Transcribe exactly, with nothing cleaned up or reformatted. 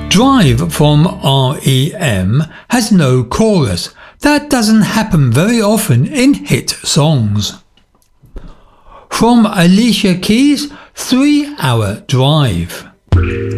Drive from R E M has no chorus. That doesn't happen very often in hit songs. From Alicia Keys, Three Hour Drive.